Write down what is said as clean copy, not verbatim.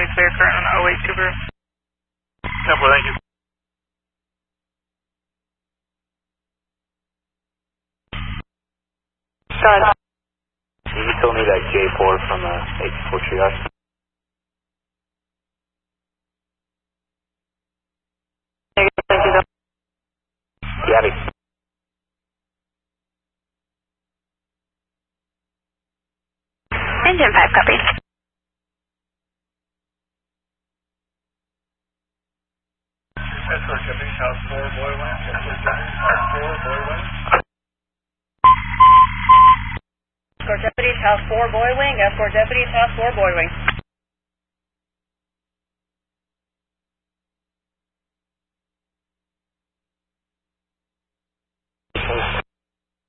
Needs clear current on the 08 Subaru. No, thank you. Done. You still need that J4 from 84 triage. Gabby. Engine 5, copy. Escort Deputies House 4, Boy Wing. Escort Deputies House 4, Boy Wing. Escort Deputies House 4, Boy Wing. Escort Deputies House 4, Boy Wing.